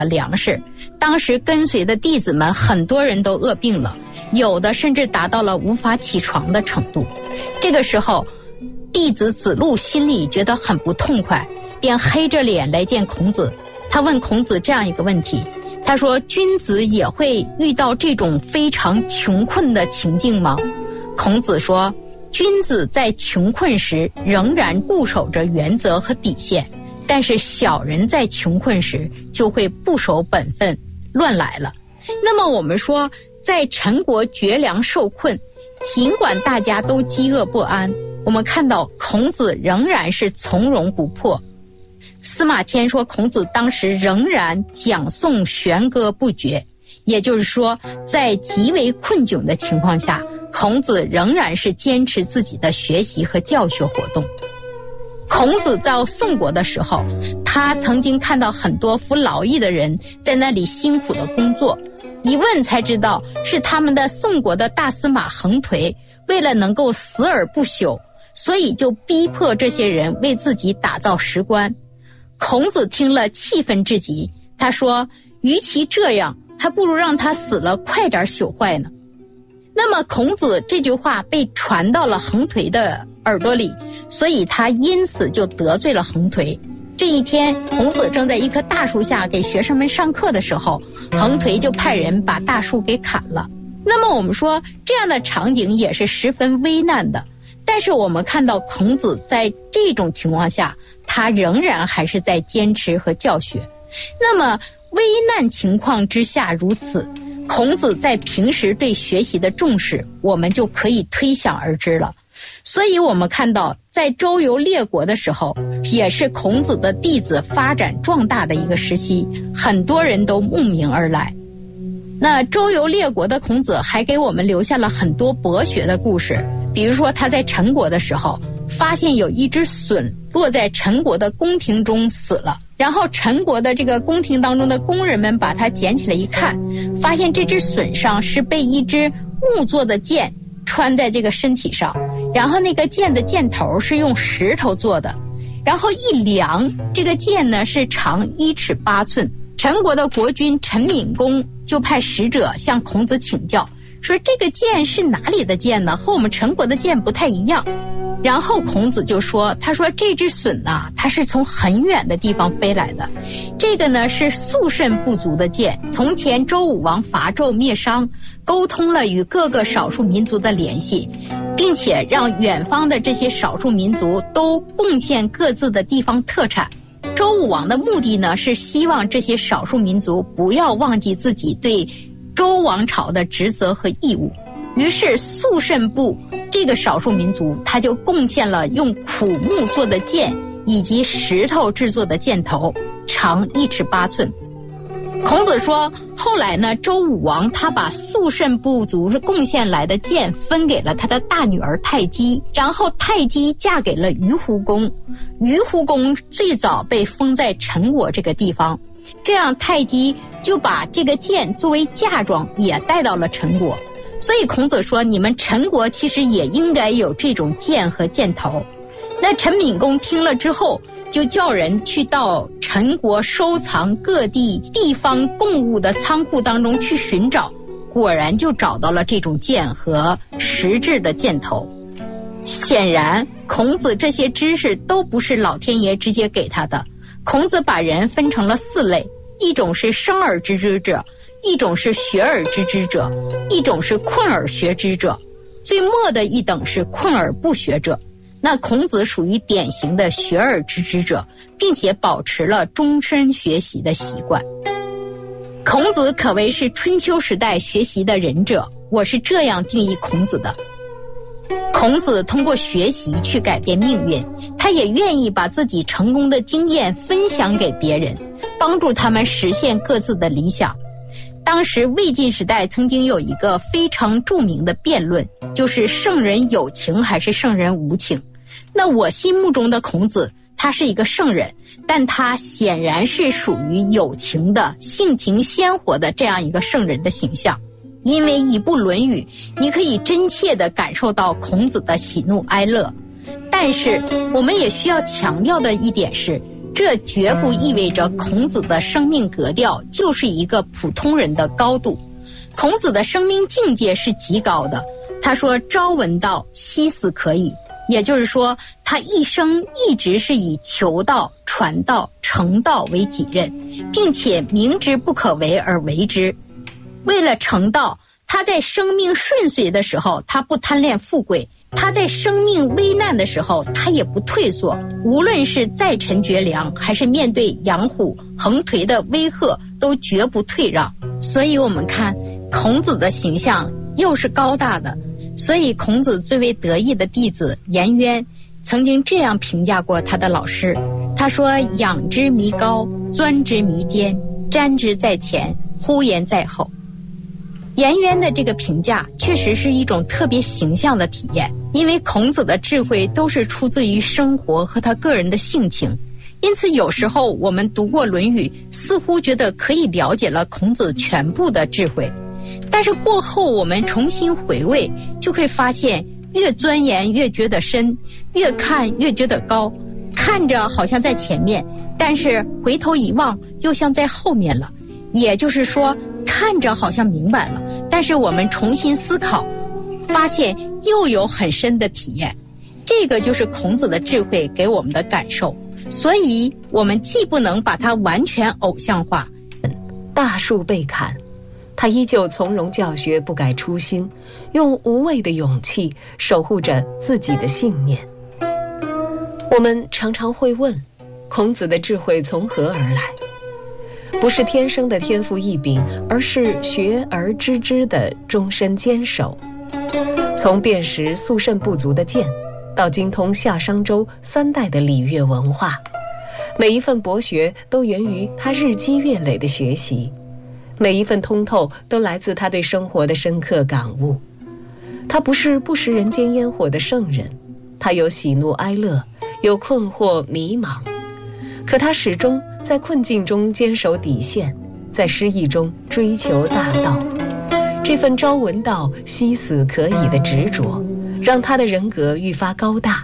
粮食。当时跟随的弟子们很多人都饿病了，有的甚至达到了无法起床的程度。这个时候，弟子子路心里觉得很不痛快，便黑着脸来见孔子。他问孔子这样一个问题，他说：君子也会遇到这种非常穷困的情境吗？孔子说，君子在穷困时仍然固守着原则和底线，但是小人在穷困时就会不守本分，乱来了。那么我们说，在陈国绝粮受困，尽管大家都饥饿不安，我们看到孔子仍然是从容不迫。司马迁说，孔子当时仍然讲诵弦歌不绝，也就是说，在极为困窘的情况下，孔子仍然是坚持自己的学习和教学活动。孔子到宋国的时候，他曾经看到很多服劳役的人在那里辛苦的工作，一问才知道是他们的宋国的大司马横颓为了能够死而不朽，所以就逼迫这些人为自己打造石棺。孔子听了气愤至极，他说，与其这样，还不如让他死了快点朽坏呢。那么孔子这句话被传到了横颓的耳朵里，所以他因此就得罪了横颓。这一天，孔子正在一棵大树下给学生们上课的时候，横颓就派人把大树给砍了。那么我们说，这样的场景也是十分危难的，但是我们看到孔子在这种情况下，他仍然还是在坚持和教学。那么危难情况之下如此，孔子在平时对学习的重视，我们就可以推想而知了。所以我们看到，在周游列国的时候，也是孔子的弟子发展壮大的一个时期，很多人都慕名而来。那周游列国的孔子还给我们留下了很多博学的故事，比如说他在陈国的时候，发现有一只隼落在陈国的宫廷中死了，然后陈国的这个宫廷当中的工人们把它捡起来一看，发现这只隼上是被一支木做的剑穿在这个身体上，然后那个剑的箭头是用石头做的，然后一量，这个剑呢是长1尺8寸。陈国的国君陈闵公就派使者向孔子请教，说这个剑是哪里的剑呢？和我们陈国的剑不太一样。然后孔子就说，他说这只隼呢，它是从很远的地方飞来的，这个呢是肃慎部族的剑。从前周武王伐纣灭商，沟通了与各个少数民族的联系，并且让远方的这些少数民族都贡献各自的地方特产。周武王的目的呢，是希望这些少数民族不要忘记自己对周王朝的职责和义务。于是肃慎部这个少数民族，他就贡献了用苦木做的剑以及石头制作的箭头，长1尺8寸。孔子说，后来呢，周武王他把肃慎部族贡献来的剑分给了他的大女儿太姬，然后太姬嫁给了于胡公。于胡公最早被封在陈国这个地方，这样太姬就把这个剑作为嫁妆也带到了陈国。所以孔子说，你们陈国其实也应该有这种剑和箭头。那陈闵公听了之后，就叫人去到陈国收藏各地方贡物的仓库当中去寻找，果然就找到了这种剑和石制的箭头。显然孔子这些知识都不是老天爷直接给他的，孔子把人分成了4类，一种是生而知之者，一种是学而知之者，一种是困而学之者，最末的一等是困而不学者。那孔子属于典型的学而知之者，并且保持了终身学习的习惯。孔子可谓是春秋时代学习的仁者，我是这样定义孔子的。孔子通过学习去改变命运，他也愿意把自己成功的经验分享给别人，帮助他们实现各自的理想。当时魏晋时代曾经有一个非常著名的辩论，就是圣人有情还是圣人无情。那我心目中的孔子，他是一个圣人，但他显然是属于有情的、性情鲜活的这样一个圣人的形象。因为一部《论语》，你可以真切地感受到孔子的喜怒哀乐。但是我们也需要强调的一点是， 这绝不意味着孔子的生命格调就是一个普通人的高度。孔子的生命境界是极高的，他说朝闻道，夕死可矣，也就是说他一生一直是以求道、传道、成道为己任，并且明知不可为而为之。为了成道，他在生命顺遂的时候他不贪恋富贵，他在生命危难的时候他也不退缩，无论是在陈绝粮还是面对养虎横颓的威吓，都绝不退让。所以我们看孔子的形象又是高大的，所以孔子最为得意的弟子颜渊曾经这样评价过他的老师，他说仰之弥高，钻之弥坚，瞻之在前，呼延在后。颜渊的这个评价确实是一种特别形象的体验，因为孔子的智慧都是出自于生活和他个人的性情，因此有时候我们读过《论语》，似乎觉得可以了解了孔子全部的智慧，但是过后我们重新回味，就会发现越钻研越觉得深，越看越觉得高，看着好像在前面，但是回头一望又像在后面了。也就是说看着好像明白了，但是我们重新思考，发现又有很深的体验。这个就是孔子的智慧给我们的感受，所以我们既不能把它完全偶像化。 大树被砍，他依旧从容教学，不改初心，用无畏的勇气守护着自己的信念。我们常常会问，孔子的智慧从何而来？不是天生的天赋异禀，而是学而知之的终身坚守。从辨识肃慎不足的剑，到精通夏商周3代的礼乐文化，每一份博学都源于他日积月累的学习，每一份通透都来自他对生活的深刻感悟。他不是不食人间烟火的圣人，他有喜怒哀乐，有困惑迷茫，可他始终在困境中坚守底线，在失意中追求大道。这份朝闻道，夕死可矣的执着，让他的人格愈发高大。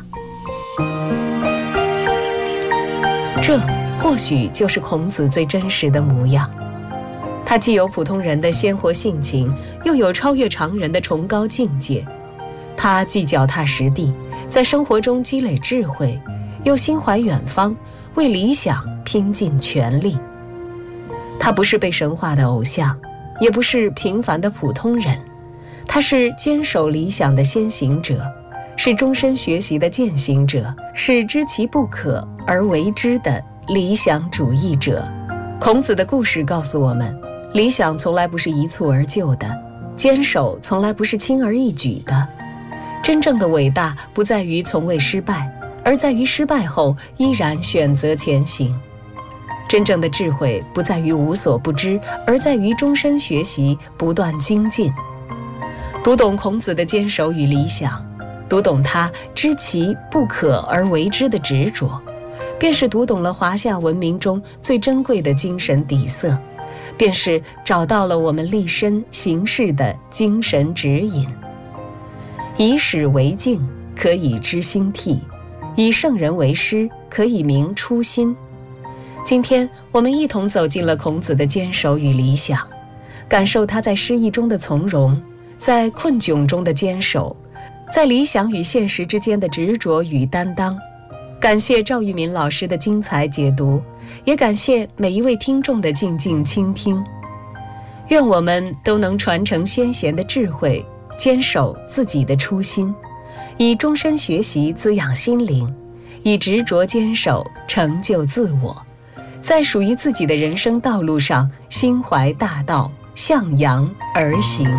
这或许就是孔子最真实的模样。他既有普通人的鲜活性情，又有超越常人的崇高境界。他既脚踏实地，在生活中积累智慧，又心怀远方，为理想拼尽全力。他不是被神化的偶像，也不是平凡的普通人，他是坚守理想的先行者，是终身学习的践行者，是知其不可而为之的理想主义者。孔子的故事告诉我们，理想从来不是一蹴而就的，坚守从来不是轻而易举的。真正的伟大不在于从未失败，而在于失败后依然选择前行。真正的智慧不在于无所不知，而在于终身学习，不断精进。读懂孔子的坚守与理想，读懂他知其不可而为之的执着，便是读懂了华夏文明中最珍贵的精神底色，便是找到了我们立身行事的精神指引。以史为镜，可以知兴替；以圣人为师，可以明初心。今天我们一同走进了孔子的坚守与理想，感受他在失意中的从容，在困窘中的坚守，在理想与现实之间的执着与担当。感谢赵玉敏老师的精彩解读，也感谢每一位听众的静静倾听。愿我们都能传承先贤的智慧，坚守自己的初心，以终身学习滋养心灵，以执着坚守成就自我，在属于自己的人生道路上心怀大道，向阳而行。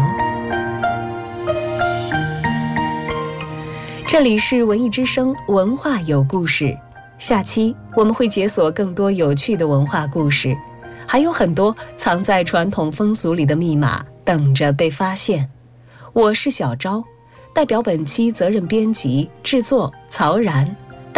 这里是文艺之声，文化有故事。下期我们会解锁更多有趣的文化故事，还有很多藏在传统风俗里的密码等着被发现。我是小昭，代表本期责任编辑制作曹然，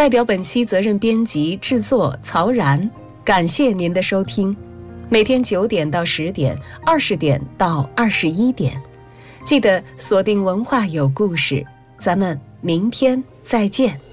感谢您的收听。每天9点到10点，20点到21点，记得锁定文化有故事，咱们明天再见。